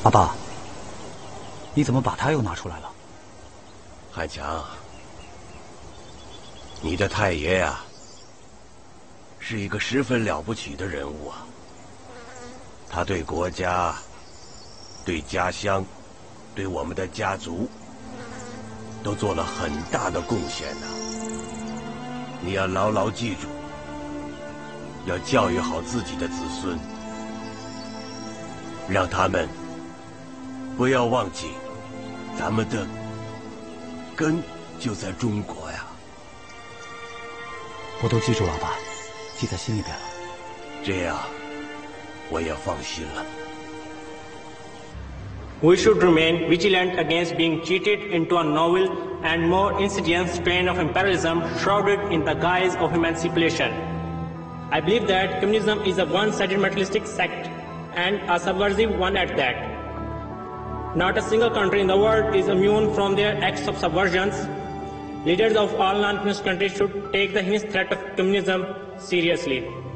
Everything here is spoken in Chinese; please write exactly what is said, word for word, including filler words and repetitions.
阿爸，你怎么把他又拿出来了？ 汉强，你的太爷呀，是一个十分了不起的人物啊。他对国家、对家乡、对我们的家族，都做了很大的贡献呐。你要牢牢记住，要教育好自己的子孙，让他们不要忘记，咱们的根就在中国呀。 我都记住了，阿爸，记在心里边了。 这样，我也放心了。 We should remain vigilant against being cheated into a novel and more insidious strain of imperialism shrouded in the guise of emancipation. I believe that communism is a one-sided materialistic sect, and a subversive one at that. Not a single country in the world is immune from their acts of subversions. Leaders of all non-communist countries should take the heinous threat of communism seriously.